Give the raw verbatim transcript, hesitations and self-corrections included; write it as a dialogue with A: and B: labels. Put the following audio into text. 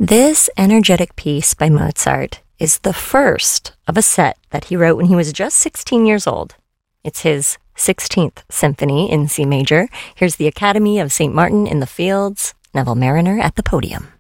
A: This energetic piece by Mozart is the first of a set that he wrote when he was just sixteen years old. It's his sixteenth symphony in C major. Here's the Academy of Saint Martin in the Fields, Neville Marriner at the podium.